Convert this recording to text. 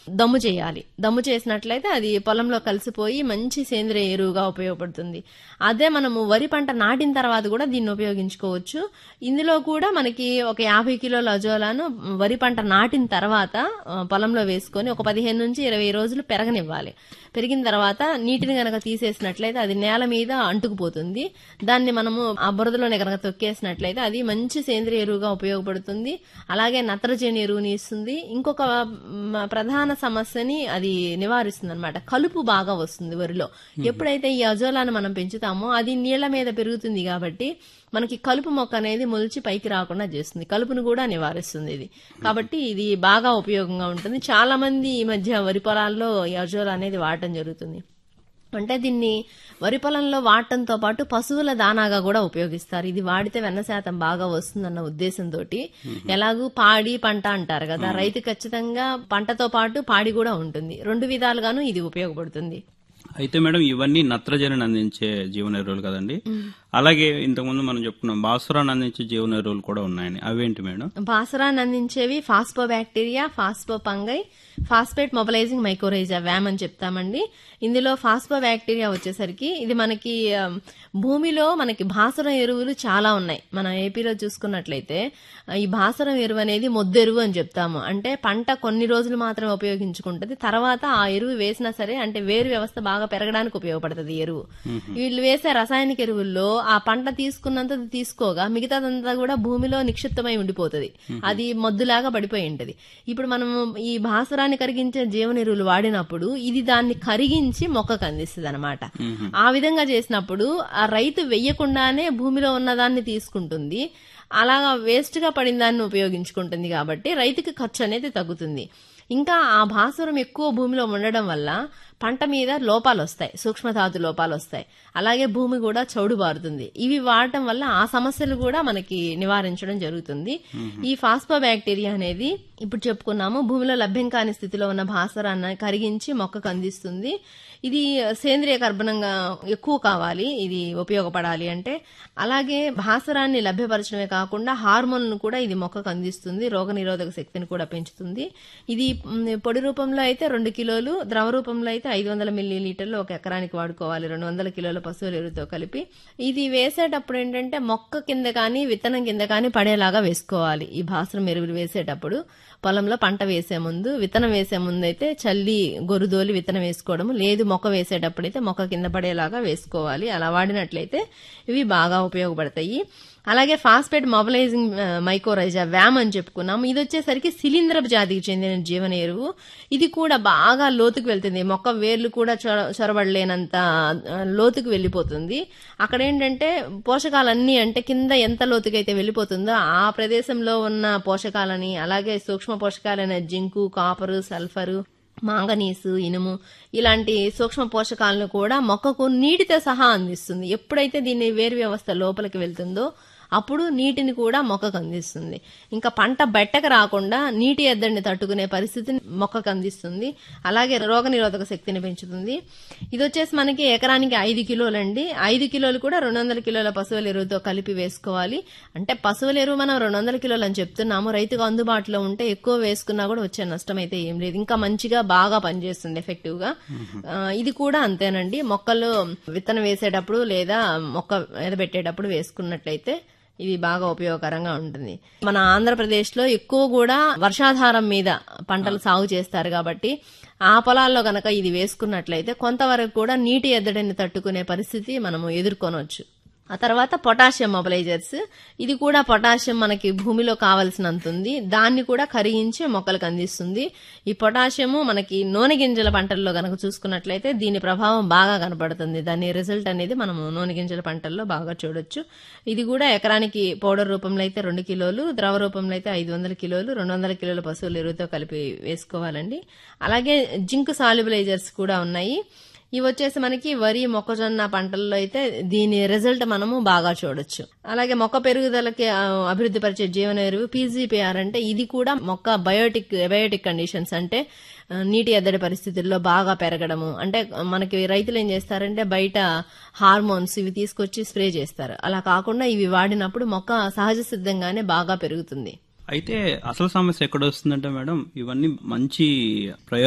దమ్ము చేయాలి. దమ్ము చేసినట్లయితే అది పొలంలో కలిసిపోయి మంచి సేంద్రియ ఎరువుగా ఉపయోగపడుతుంది. అదే మనము వరి పంట నాటిన తర్వాత కూడా దీన్ని ఉపయోగించుకోవచ్చు. ఇందులో కూడా మనకి ఒక 50 కిలోల అజోలాను వరి పంట నాటిన తర్వాత పొలంలో వేసుకొని ఒక 15 నుంచి 20 రోజులు పెరగనివ్వాలి. పెరిగిన తర్వాత నీటిని గనక తీసేసినట్లయితే అది నేల మీద అంటుకుపోతుంది. దాన్ని మనము ఆ బురదలోనే గనక తొక్కేసినట్లయితే అది మంచి సేంద్రియ ఎరువుగా ఉపయోగపడుతుంది. అలాగే నత్రజని ఎరువుని ఇస్తుంది. ఇంకొక ప్రధాన సమస్యని అది నివారిస్తుంది అనమాట. కలుపు బాగా వస్తుంది వరిలో. ఎప్పుడైతే ఈ అజోలాను మనం పెంచుతామో అది నీళ్ల మీద పెరుగుతుంది కాబట్టి మనకి కలుపు మొక్క అనేది మొలిచి పైకి రాకుండా చేస్తుంది. కలుపును కూడా నివారిస్తుంది ఇది. కాబట్టి ఇది బాగా ఉపయోగంగా ఉంటుంది. చాలా మంది ఈ మధ్య వరి పొలాల్లో ఈ అజోలా అనేది వాడటం జరుగుతుంది. అంటే దీన్ని వరి పొలంలో వాడటంతో పాటు పశువుల దానాగా కూడా ఉపయోగిస్తారు. ఇది వాడితే వెన్న శాతం బాగా వస్తుందన్న ఉద్దేశంతో ఎలాగూ పాడి పంట అంటారు కదా, రైతు ఖచ్చితంగా పంటతో పాటు పాడి కూడా ఉంటుంది. 2 విధాలుగాను ఇది ఉపయోగపడుతుంది. అయితే మేడం ఇవన్నీ నత్రజనిని అందించే జీవన ఎరువులు కదండి. అలాగే ఇంతకుముందు మనం చెప్పుకున్నాం భాస్వరాన్ని అందించే జీవన ఎరువులు కూడా ఉన్నాయని, అవేంటి madam? భాస్వరాన్ని అందించేవి phosphobacteria, ఫాస్ఫోఫంగై, phosphate mobilising mycorrhiza వ్యామ్ అని చెప్తామండి. ఇందులో ఫాస్ఫోబాక్టీరియా వచ్చేసరికి ఇది మనకి భూమిలో మనకి భాస్వరం ఎరువులు చాలా ఉన్నాయి. మన ఏపీలో చూసుకున్నట్లయితే ఈ భాస్వరం ఎరువు అనేది మొద్దెరువు అని చెప్తాము. అంటే పంట కొన్ని రోజులు మాత్రమే ఉపయోగించుకుంటది. తర్వాత ఆ ఎరువు వేసినా సరే అంటే వేరు వ్యవస్థ బాగా పెరగడానికి ఉపయోగపడుతుంది ఎరువు. వీళ్ళు వేసే రసాయనిక ఎరువుల్లో ఆ పంట తీసుకున్నంత తీసుకోగా మిగతాదంతా కూడా భూమిలో నిక్షిప్తమై ఉండిపోతుంది. అది మొద్దులాగా పడిపోయి ఉంటది. ఇప్పుడు మనం ఈ భాస్వరాన్ని కరిగించే జీవన ఎరువులు వాడినప్పుడు ఇది దాన్ని కరిగించి మొక్కకు అందిస్తుంది అనమాట. ఆ విధంగా చేసినప్పుడు ఆ రైతు వెయ్యకుండానే భూమిలో ఉన్నదాన్ని తీసుకుంటుంది. అలాగా వేస్ట్ గా పడిన దాన్ని ఉపయోగించుకుంటుంది కాబట్టి రైతుకి ఖర్చు అనేది తగ్గుతుంది. ఇంకా ఆ భాస్వరం ఎక్కువ భూమిలో ఉండడం వల్ల పంట మీద లోపాలు వస్తాయి, సూక్ష్మధాతు లోపాలు వస్తాయి. అలాగే భూమి కూడా చౌడుబారుతుంది. ఇవి వాడటం వల్ల ఆ సమస్యలు కూడా మనకి నివారించడం జరుగుతుంది. ఈ ఫాస్ఫోబాక్టీరియా అనేది ఇప్పుడు చెప్పుకున్నాము భూమిలో లభ్యం కాని స్థితిలో ఉన్న భాస్వరాన్ని కరిగించి మొక్కకు అందిస్తుంది. ఇది సేంద్రియ కర్బనంగా ఎక్కువ కావాలి ఇది ఉపయోగపడాలి అంటే. అలాగే భాస్వరాన్ని లభ్యపరచడమే కాకుండా హార్మోన్లను కూడా ఇది మొక్కకు అందిస్తుంది. రోగనిరోధక శక్తిని కూడా పెంచుతుంది. ఇది పొడి రూపంలో అయితే 2 కిలోలు, ద్రవ రూపంలో అయితే 500 మిల్లీలీటర్లు ఒక ఎకరానికి వాడుకోవాలి 200 కిలోల పశువుల ఎరువుతో కలిపి. ఇది వేసేటప్పుడు ఏంటంటే మొక్క కింద కానీ విత్తనం కింద కానీ పడేలాగా వేసుకోవాలి. ఈ భాస్వరం ఎరువులు వేసేటప్పుడు పొలంలో పంట వేసే ముందు, విత్తనం వేసే ముందు అయితే చల్లి గొరుదోలి విత్తనం వేసుకోవడం, లేదు మొక్క వేసేటప్పుడైతే మొక్క కింద పడేలాగా వేసుకోవాలి. అలా వాడినట్లయితే ఇవి బాగా ఉపయోగపడతాయి. అలాగే ఫాస్ఫేట్ మొబలైజింగ్ మైకోరైజా వ్యామ్ అని చెప్పుకున్నాము. ఇది వచ్చేసరికి శిలీంధ్రపు జాతికి చెందిన జీవన ఎరువు. ఇది కూడా బాగా లోతుకు వెళ్తుంది. మొక్క వేర్లు కూడా చొరబడలేనంత లోతుకు వెళ్లిపోతుంది. అక్కడ ఏంటంటే పోషకాలన్నీ అంటే కింద ఎంత లోతుకైతే వెళ్లిపోతుందో ఆ ప్రదేశంలో ఉన్న పోషకాలని, అలాగే సూక్ష్మ పోషకాలైన జింకు, కాపరు, సల్ఫరు, మాంగనీసు, ఇనుము ఇలాంటి సూక్ష్మ పోషకాలను కూడా మొక్కకు నీటితో సహా అందిస్తుంది. ఎప్పుడైతే దీని వేరు వ్యవస్థ లోపలికి వెళ్తుందో అప్పుడు నీటిని కూడా మొక్కకు అందిస్తుంది. ఇంకా పంట బెట్టకు రాకుండా నీటి ఎద్దడిని తట్టుకునే పరిస్థితిని మొక్కకు అందిస్తుంది. అలాగే రోగనిరోధక శక్తిని పెంచుతుంది. ఇది వచ్చేసి మనకి ఎకరానికి 5 కిలోలండి. 5 కిలోలు కూడా 200 కిలోల పశువుల ఎరువుతో కలిపి వేసుకోవాలి. అంటే పశువుల ఎరువు మనం 200 కిలోలు అని చెప్తున్నాము. రైతుకు అందుబాటులో ఉంటే ఎక్కువ వేసుకున్నా కూడా వచ్చే నష్టం అయితే ఏం లేదు. ఇంకా మంచిగా బాగా పనిచేస్తుంది ఎఫెక్టివ్ గా. ఇది కూడా అంతేనండి. మొక్కలు విత్తనం వేసేటప్పుడు లేదా మొక్క ఎదబెట్టేటప్పుడు వేసుకున్నట్లయితే ఇది బాగా ఉపయోగకరంగా ఉంటుంది. మన ఆంధ్రప్రదేశ్ లో ఎక్కువ కూడా వర్షాధారం మీద పంటలు సాగు చేస్తారు కాబట్టి ఆ పొలాల్లో గనక ఇది వేసుకున్నట్లయితే కొంతవరకు కూడా నీటి ఎద్దడిని తట్టుకునే పరిస్థితి మనము ఎదుర్కొనవచ్చు. ఆ తర్వాత పొటాషియం మొబలైజర్స్. ఇది కూడా పొటాషియం మనకి భూమిలో కావలసినంత ఉంది. దాన్ని కూడా కరిగించి మొక్కలకు అందిస్తుంది. ఈ పొటాషియము మనకి నూనె గింజల పంటల్లో గనక చూసుకున్నట్లయితే దీని ప్రభావం బాగా కనపడుతుంది. దాని రిజల్ట్ అనేది మనము నూనె గింజల పంటల్లో బాగా చూడొచ్చు. ఇది కూడా ఎకరానికి పౌడర్ రూపంలో అయితే 2 కిలోలు, ద్రవ రూపంలో అయితే 500 కిలోలు, 200 కిలోల పశువుల ఎరువుతో కలిపి వేసుకోవాలండి. అలాగే జింక్ సాల్యుబలైజర్స్ కూడా ఉన్నాయి. ఇవి వచ్చేసి మనకి వరి, మొక్కజొన్న పంటల్లో అయితే దీని రిజల్ట్ మనము బాగా చూడొచ్చు. అలాగే మొక్క పెరుగుదలకి అభివృద్ధి పరిచే జీవన ఎరువు పీజీపీఆర్ అంటే ఇది కూడా మొక్క బయోటిక్ కండిషన్స్ అంటే నీటి ఎద్దడి పరిస్థితుల్లో బాగా పెరగడము. అంటే మనకి రైతులు ఏం చేస్తారంటే బయట హార్మోన్స్ ఇవి తీసుకొచ్చి స్ప్రే చేస్తారు. అలా కాకుండా ఇవి వాడినప్పుడు మొక్క సహజ సిద్ధంగానే బాగా పెరుగుతుంది. అయితే అసలు సమస్య ఎక్కడ వస్తుందంటే మేడం ఇవన్నీ మంచి